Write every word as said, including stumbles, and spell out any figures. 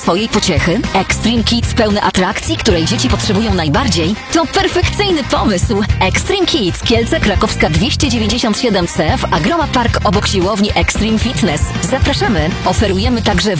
swojej pociechy? Extreme Kids pełne atrakcji, której dzieci potrzebują najbardziej? To perfekcyjny pomysł! Extreme Kids Kielce Krakowska dwieście dziewięćdziesiąt siedem C w Agroma Park obok siłowni Extreme Fitness. Zapraszamy! Oferujemy także